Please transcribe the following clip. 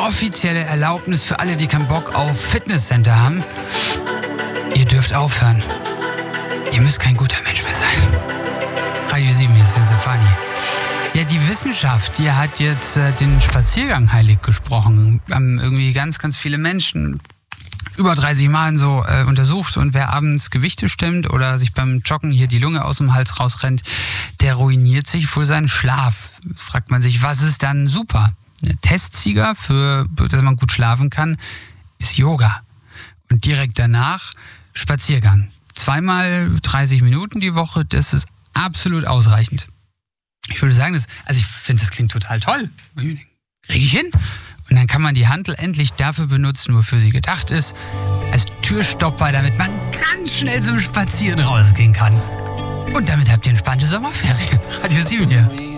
offizielle Erlaubnis für alle, die keinen Bock auf Fitnesscenter haben. Ihr dürft aufhören. Ihr müsst kein guter Mensch mehr sein. Radio 7, hier ist Sven Stefani. Ja, die Wissenschaft, die hat jetzt den Spaziergang heilig gesprochen. Haben irgendwie ganz, ganz viele Menschen über 30 Mal so untersucht, und wer abends Gewichte stemmt oder sich beim Joggen hier die Lunge aus dem Hals rausrennt, der ruiniert sich für seinen Schlaf. Fragt man sich, was ist dann super? Der Testsieger für, dass man gut schlafen kann, ist Yoga. Und direkt danach Spaziergang. 2x30 Minuten die Woche, das ist absolut ausreichend. Ich würde sagen, ich finde, das klingt total toll. Kriege ich hin? Und dann kann man die Hantel endlich dafür benutzen, wofür sie gedacht ist, als Türstopper, damit man ganz schnell zum Spazieren rausgehen kann. Und damit habt ihr entspannte Sommerferien. Radio 7 hier.